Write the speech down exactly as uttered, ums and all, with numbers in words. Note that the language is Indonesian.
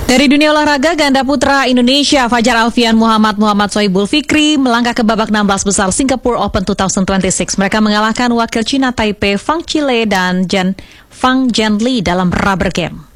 Dari dunia olahraga, ganda putra Indonesia Fajar Alfian Muhammad Muhammad Sohibul Fikri melangkah ke babak enam belas besar Singapore Open dua ribu dua puluh enam. Mereka mengalahkan wakil Cina Taipei Fang Chile dan Jen, Fang Jianli dalam rubber game.